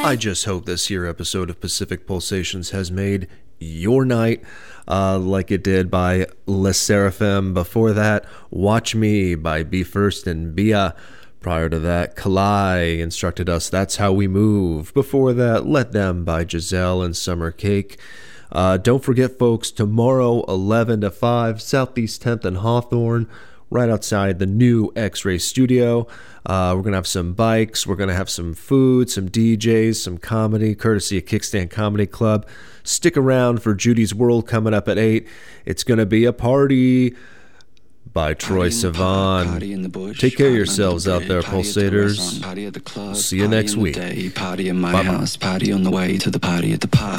I just hope this here episode of Pacific Pulsations has made your night like it did by Les Seraphim. Before that, Watch Me by Be First and Bia. Prior to that, Kalai instructed us That's How We Move. Before that, Let Them by Giselle and Summer Cake. Don't forget, folks, tomorrow, 11 to 5, Southeast 10th and Hawthorne, right outside the new X-Ray studio. We're going to have some bikes. We're going to have some food, some DJs, some comedy, courtesy of Kickstand Comedy Club. Stick around for Judy's World coming up at 8. It's going to be a party by Troye Sivan. Take care of yourselves out there, Pulsators. See you next week. Party in my house, party on the way to the party at the park.